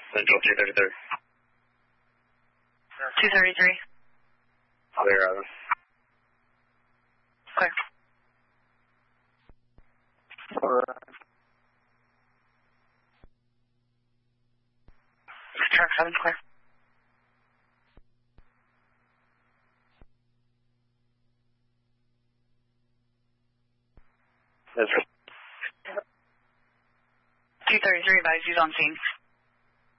Central 233. 233. Clear, Ivan. Clear. Alright. Truck 7, clear. Yes, sir. 233, advise, he's on scene.